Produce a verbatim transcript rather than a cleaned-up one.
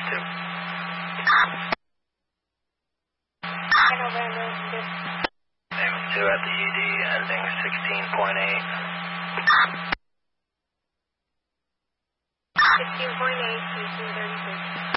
two. Maple two at the E D, ending sixteen point eight. sixteen point eight, sixteen thirty-six.